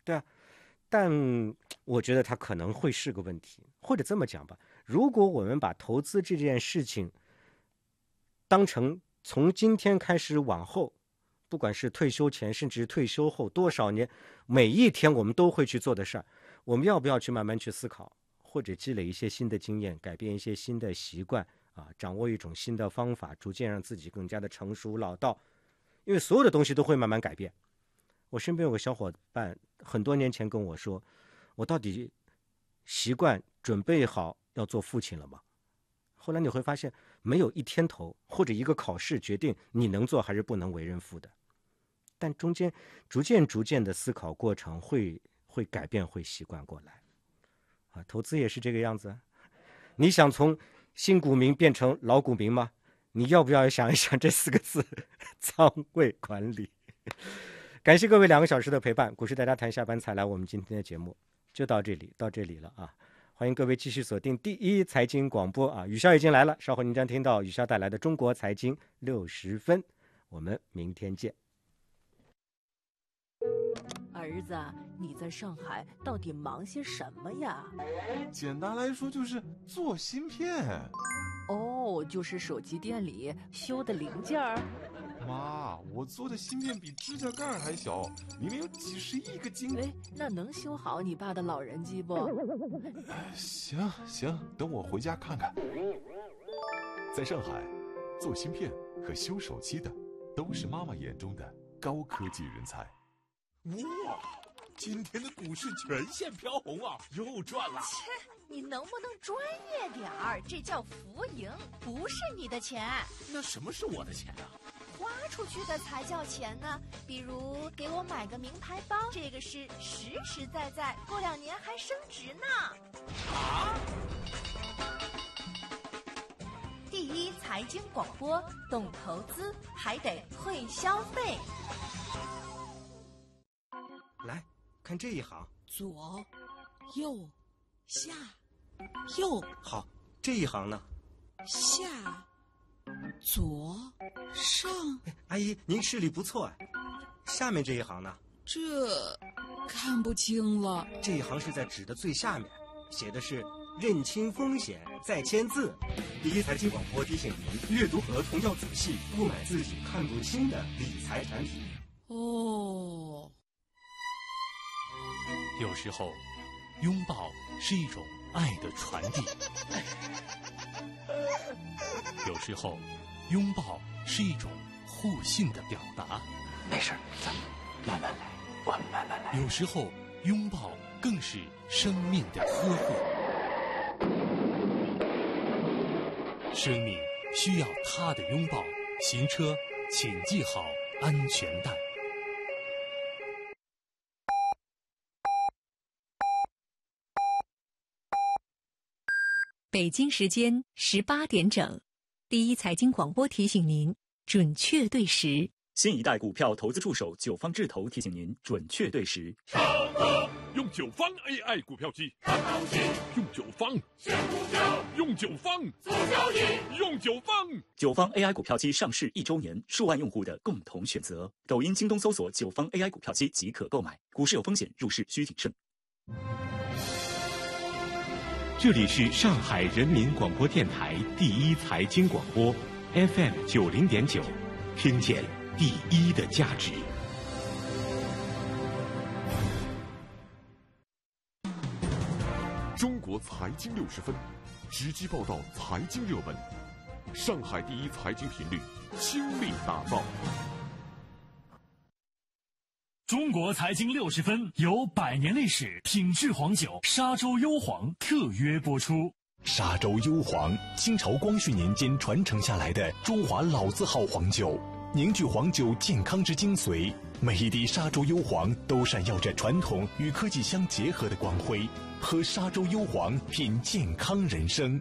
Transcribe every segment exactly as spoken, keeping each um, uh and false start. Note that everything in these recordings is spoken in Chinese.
对啊。但我觉得它可能会是个问题，或者这么讲吧，如果我们把投资这件事情当成从今天开始往后，不管是退休前甚至退休后多少年，每一天我们都会去做的事儿，我们要不要去慢慢去思考，或者积累一些新的经验，改变一些新的习惯啊，掌握一种新的方法，逐渐让自己更加的成熟老道。因为所有的东西都会慢慢改变。我身边有个小伙伴很多年前跟我说，我到底习惯准备好要做父亲了吗？后来你会发现，没有一天头或者一个考试决定你能做还是不能为人父的，但中间逐渐逐渐的思考过程会会改变，会习惯过来。啊，投资也是这个样子。你想从新股民变成老股民吗？你要不要想一想这四个字，仓位管理。感谢各位两个小时的陪伴，股市大家谈下班才来，我们今天的节目就到这里，到这里了啊！欢迎各位继续锁定第一财经广播啊！雨潇已经来了，稍后您将听到雨潇带来的中国财经六十分，我们明天见。 儿子，你在上海到底忙些什么呀？ 简单来说就是做芯片。 哦，就是手机店里修的零件儿。 妈，我做的芯片比指甲盖还小，里面有几十亿个晶。 哎，那能修好你爸的老人机不？ 行行，等我回家看看。 在上海，做芯片和修手机的都是妈妈眼中的高科技人才。 哇，今天的股市全线飘红啊，又赚了。 切，你能不能专业点儿？这叫浮盈，不是你的钱。 那什么是我的钱啊？ 花出去的才叫钱呢。比如给我买个名牌包，这个是实实在在，过两年还升值呢。 啊！ 第一财经广播，懂投资还得会消费。 来看这一行， 左、右、下、右。 好，这一行呢？ 下、左、上。 阿姨，您视力不错哎。下面这一行呢？ 这看不清了。 这一行是在纸的最下面，写的是认清风险再签字。第一财经广播提醒您，阅读合同要仔细，不买自己看不清的理财产品。 哦。 有时候，拥抱是一种爱的传递；有时候，拥抱是一种互信的表达。 没事，咱们慢慢来，我们慢慢来。 有时候，拥抱更是生命的呵护。生命需要他的拥抱。行车，请系好安全带。 北京时间十八点整，第一财经广播提醒您准确对时。 新一代股票投资助手九方智投提醒您准确对时。 上车用九方 A I 股票机，看东西用九方选股票，用九方做交易，用九方。 九方 A I 股票机上市一周年，数万用户的共同选择。抖音、京东搜索九方 A I 股票机即可购买。股市有风险，入市需谨慎。 这里是上海人民广播电台第一财经广播 F M 九零点九，听见第一的价值。 中国财经六十分，直击报道财经热门，上海第一财经频率倾力打造。 中国财经六十分由百年历史品质黄酒沙洲幽黄特约播出。 沙洲幽黄，清朝光绪年间传承下来的中华老字号黄酒，凝聚黄酒健康之精髓。每一滴沙洲幽黄都闪耀着传统与科技相结合的光辉。喝沙洲幽黄，品健康人生。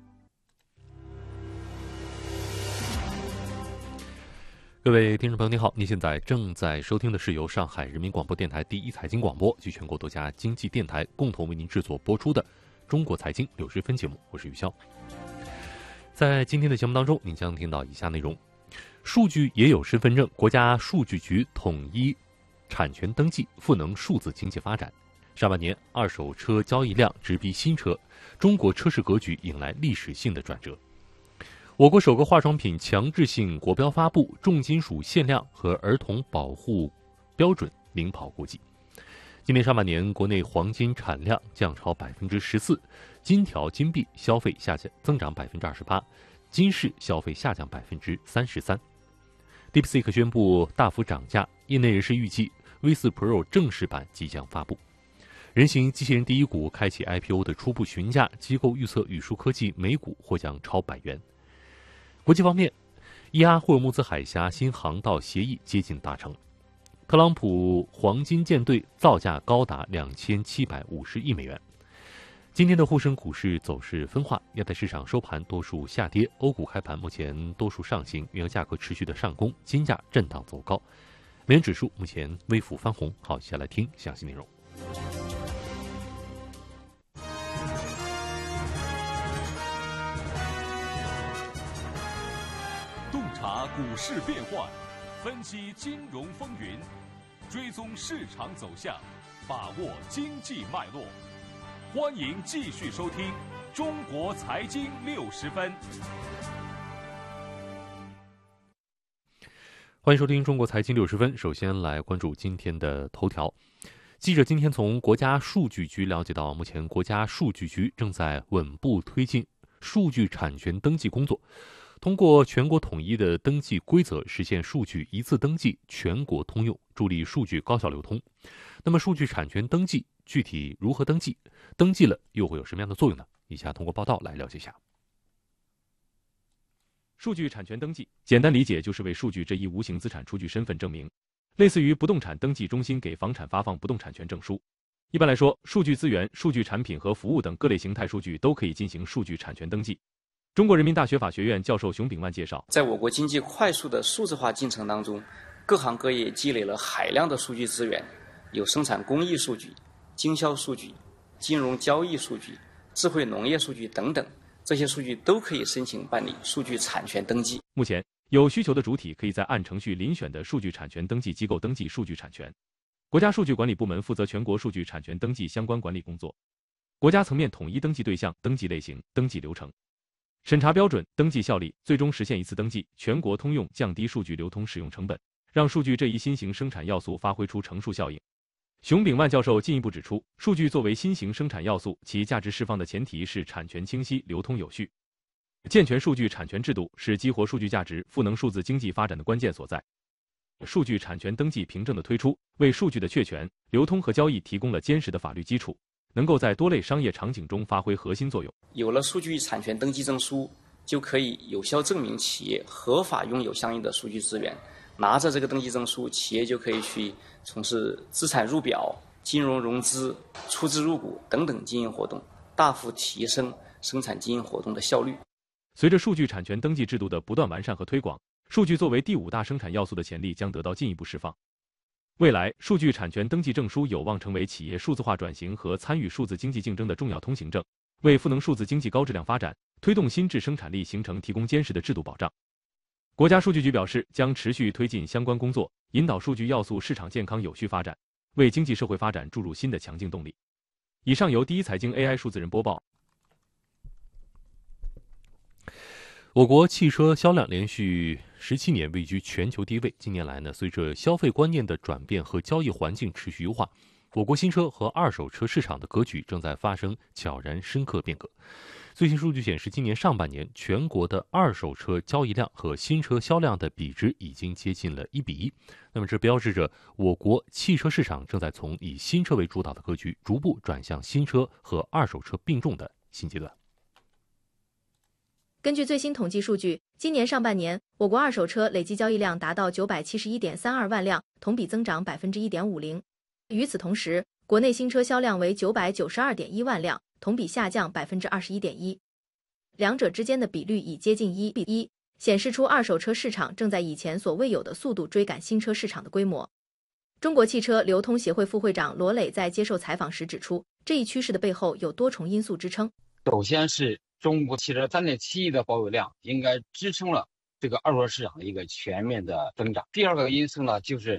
各位听众朋友您好，您现在正在收听的是由上海人民广播电台第一财经广播及全国多家经济电台共同为您制作播出的中国财经六十分节目，我是于潇。在今天的节目当中，您将听到以下内容：数据也有身份证，国家数据局统一产权登记赋能数字经济发展。上半年二手车交易量直逼新车，中国车市格局迎来历史性的转折。我国首个化妆品强制性国标发布，重金属限量和儿童保护标准领跑国际。今年上半年，国内黄金产量降超百分之十四，金条、金币消费下降增长百分之二十八，金饰消费下降百分之三十三。DeepSeek 宣布大幅涨价，业内人士预计 V 四 Pro 正式版即将发布。人形机器人第一股开启 I P O 的初步询价，机构预测宇树科技每股或将超百元。国际方面，伊阿霍尔木兹海峡新航道协议接近达成，特朗普黄金舰队造价高达两千七百五十亿美元。今天的沪深股市走势分化，亚太市场收盘多数下跌，欧股开盘目前多数上行，原油价格持续的上攻，金价震荡走高，美元指数目前微幅翻红。好，接下来听详细内容。 洞察股市变幻，分析金融风云，追踪市场走向，把握经济脉络。欢迎继续收听《中国财经六十分》。 欢迎收听《中国财经六十分》。首先来关注今天的头条。记者今天从国家数据局了解到，目前国家数据局正在稳步推进数据产权登记工作，通过全国统一的登记规则，实现数据一次登记、全国通用，助力数据高效流通。那么，数据产权登记具体如何登记？登记了又会有什么样的作用呢？以下通过报道来了解一下。 数据产权登记，简单理解就是为数据这一无形资产出具身份证明，类似于不动产登记中心给房产发放不动产权证书。一般来说，数据资源、数据产品和服务等各类形态数据都可以进行数据产权登记。中国人民大学法学院教授熊炳万介绍， 在我国经济快速的数字化进程当中，各行各业积累了海量的数据资源，有生产工艺数据、经销数据、金融交易数据、智慧农业数据等等，这些数据都可以申请办理数据产权登记。 目前，有需求的主体可以在按程序遴选的数据产权登记机构登记数据产权。国家数据管理部门负责全国数据产权登记相关管理工作。国家层面统一登记对象、登记类型、登记流程、审查标准、登记效力，最终实现一次登记，全国通用，降低数据流通使用成本，让数据这一新型生产要素发挥出乘数效应。熊炳万教授进一步指出，数据作为新型生产要素，其价值释放的前提是产权清晰、流通有序。健全数据产权制度是激活数据价值、赋能数字经济发展的关键所在。数据产权登记凭证的推出，为数据的确权、流通和交易提供了坚实的法律基础，能够在多类商业场景中发挥核心作用。 有了数据产权登记证书，就可以有效证明企业合法拥有相应的数据资源。拿着这个登记证书，企业就可以去从事资产入表、金融融资、出资入股等等经营活动，大幅提升生产经营活动的效率。 随着数据产权登记制度的不断完善和推广，数据作为第五大生产要素的潜力将得到进一步释放。未来，数据产权登记证书有望成为企业数字化转型和参与数字经济竞争的重要通行证，为赋能数字经济高质量发展、推动新质生产力形成提供坚实的制度保障。国家数据局表示，将持续推进相关工作，引导数据要素市场健康有序发展，为经济社会发展注入新的强劲动力。以上由第一财经 A I 数字人播报。 我国汽车销量连续十七年位居全球第一位。近年来呢，随着消费观念的转变和交易环境持续优化，我国新车和二手车市场的格局正在发生悄然深刻变革。最新数据显示，今年上半年全国的二手车交易量和新车销量的比值已经接近了一比一。那么这标志着我国汽车市场正在从以新车为主导的格局，逐步转向新车和二手车并重的新阶段。 根据最新统计数据，今年上半年我国二手车累计交易量达到九百七十一点三二万辆，同比增长百分之一点五零。与此同时，国内新车销量为九百九十二点一万辆，同比下降百分之二十一点一。两者之间的比率已接近一比一，显示出二手车市场正在以前所未有的速度追赶新车市场的规模。中国汽车流通协会副会长罗磊在接受采访时指出，这一趋势的背后有多重因素支撑。 首先是中国汽车 三点七亿的保有量应该支撑了这个二手车市场的一个全面的增长。第二个因素呢，就是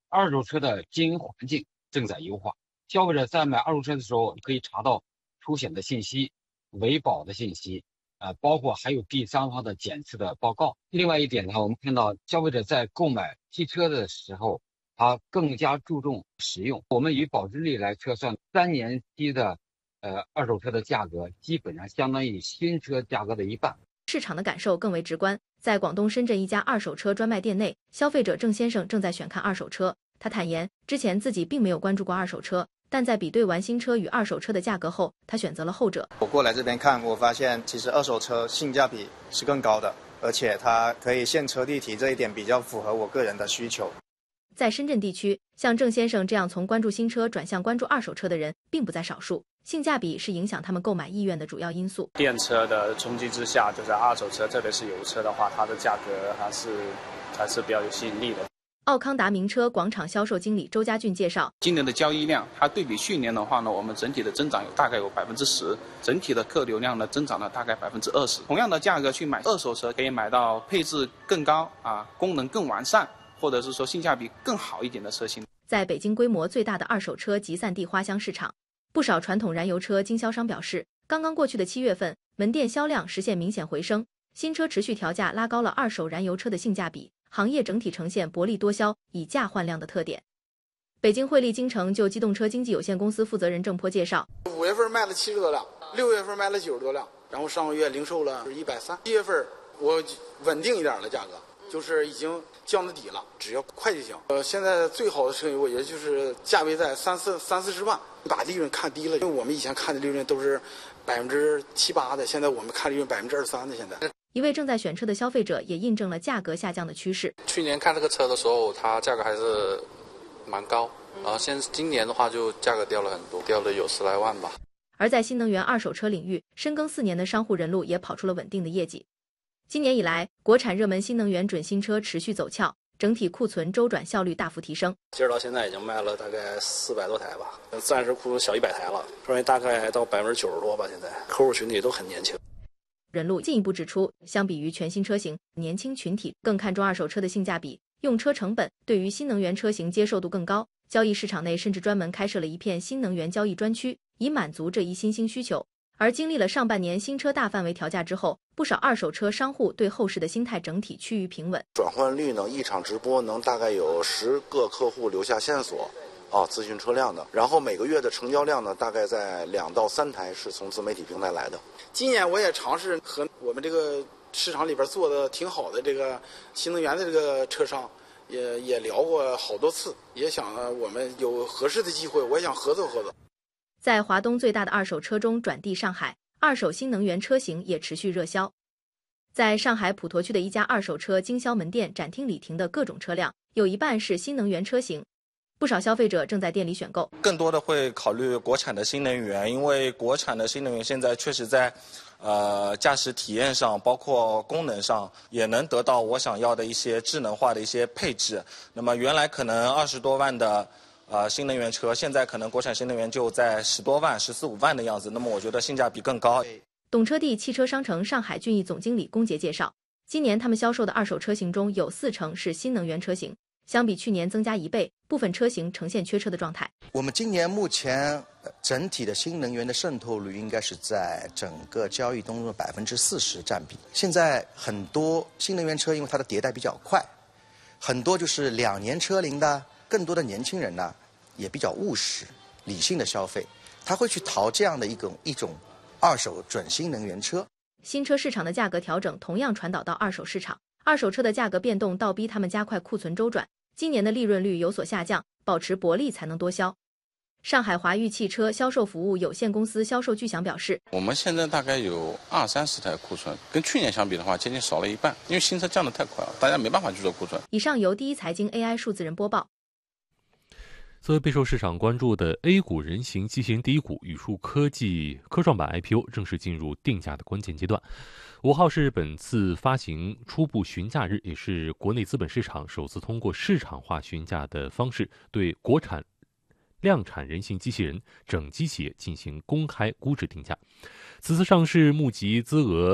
二手车的经营环境正在优化，消费者在买二手车的时候可以查到出险的信息、维保的信息，呃，包括还有第三方的检测的报告。另外一点呢，我们看到消费者在购买汽车的时候，他更加注重实用。我们以保值率来测算，三年期的呃二手车的价格基本上相当于新车价格的一半。 市场的感受更为直观。在广东深圳一家二手车专卖店内，消费者郑先生正在选看二手车。他坦言，之前自己并没有关注过二手车，但在比对完新车与二手车的价格后，他选择了后者。 我过来这边看，我发现其实二手车性价比是更高的，而且它可以现车立体，这一点比较符合我个人的需求。 在深圳地区，像郑先生这样从关注新车转向关注二手车的人并不在少数。性价比是影响他们购买意愿的主要因素。 电车的冲击之下，就是二手车，特别是油车的话，它的价格还是还是比较有吸引力的。 奥康达名车广场销售经理周家俊介绍， 今年的交易量，它对比去年的话呢，我们整体的增长有大概有百分之十，整体的客流量呢增长了大概百分之二十。同样的价格去买二手车，可以买到配置更高啊，功能更完善，或者是说性价比更好一点的车型。 在北京规模最大的二手车集散地花乡市场，不少传统燃油车经销商表示，刚刚过去的七月份，门店销量实现明显回升，新车持续调价拉高了二手燃油车的性价比，行业整体呈现薄利多销、以价换量的特点。北京汇利京城就机动车经纪有限公司负责人郑波介绍， 五月份卖了七十多辆，六月份卖了九十多辆，然后上个月零售了一百三，七月份我稳定一点的价格，就是已经降了底了，只要快就行。呃，现在最好的车我觉得就是价位在三四三四十万，把利润看低了，因为我们以前看的利润都是百分之七八的，现在我们看利润百分之二三的。现在一位正在选车的消费者也印证了价格下降的趋势。 去年看这个车的时候，它价格还是蛮高，然后现今年的话就价格掉了很多，掉了有十来万吧。 而在新能源二手车领域，深耕四年的商户人路也跑出了稳定的业绩。今年以来，国产热门新能源准新车持续走俏，整体库存周转效率大幅提升。 今儿到现在已经卖了大概四百多台吧，暂时库存小一百台了，认为大概到百分之九十多吧。现在客户群体都很年轻。 任路进一步指出，相比于全新车型，年轻群体更看重二手车的性价比，用车成本对于新能源车型接受度更高。交易市场内甚至专门开设了一片新能源交易专区，以满足这一新兴需求。而经历了上半年新车大范围调价之后，不少二手车商户对后市的心态整体趋于平稳。 转换率呢，一场直播能大概有十个客户留下线索，啊，咨询车辆的，然后每个月的成交量呢，大概在两到三台是从自媒体平台来的。 今年我也尝试和我们这个市场里边做的挺好的这个新能源的这个车商，也也聊过好多次，也想我们有合适的机会，我也想合作合作。 在华东最大的二手车中转地上海，二手新能源车型也持续热销。在上海普陀区的一家二手车经销门店展厅里停的各种车辆，有一半是新能源车型。不少消费者正在店里选购， 更多的会考虑国产的新能源，因为国产的新能源现在确实在呃驾驶体验上，包括功能上，也能得到我想要的一些智能化的一些配置。那么原来可能二十多万的呃新能源车，现在可能国产新能源就在十多万、十四五万的样子。那么我觉得性价比更高。 懂车帝汽车商城上海俊逸总经理龚杰介绍，今年他们销售的二手车型中有四成是新能源车型。相比去年增加一倍，部分车型呈现缺车的状态。 我们今年目前整体的新能源的渗透率应该是在整个交易当中的百分之四十占比。现在很多新能源车因为它的迭代比较快，很多就是两年车龄的，更多的年轻人呢也比较务实、理性的消费，他会去淘这样的一种一种二手准新能源车。 新车市场的价格调整同样传导到二手市场，二手车的价格变动倒逼他们加快库存周转。今年的利润率有所下降，保持薄利才能多销。上海华域汽车销售服务有限公司销售巨祥表示， 我们现在大概有二三十台库存，跟去年相比的话，接近少了一半，因为新车降得太快了，大家没办法去做库存。 以上由第一财经 A I 数字人播报。 作为备受市场关注的 A 股人形机器人第一股宇树科技科创板 I P O 正式进入定价的关键阶段。五号是本次发行初步询价日，也是国内资本市场首次通过市场化询价的方式对国产量产人形机器人整机企业进行公开估值定价。此次上市募集资额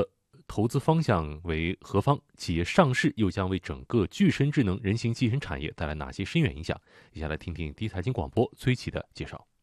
投资方向为何方？企业上市又将为整个具身智能人形机器人产业带来哪些深远影响？接下来听听第一财经广播崔琦的介绍。